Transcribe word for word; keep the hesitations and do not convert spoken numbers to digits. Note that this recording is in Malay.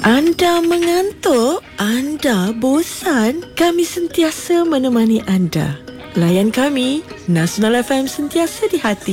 Anda mengantuk? Anda bosan? Kami sentiasa menemani anda. Layan kami, Nasional F M sentiasa di hati.